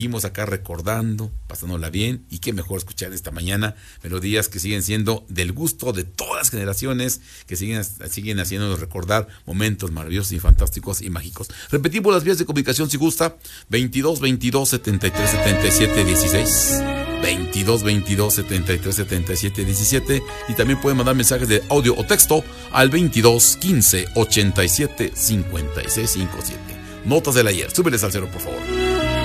Seguimos acá recordando, pasándola bien, y qué mejor escuchar esta mañana melodías que siguen siendo del gusto de todas las generaciones, que siguen haciéndonos recordar momentos maravillosos y fantásticos y mágicos. Repetimos las vías de comunicación si gusta: 22 22 73 77 16, 22 22 73 77 17, y también pueden mandar mensajes de audio o texto al 22 15 87 56 57. Notas del ayer, súbeles al cero, por favor.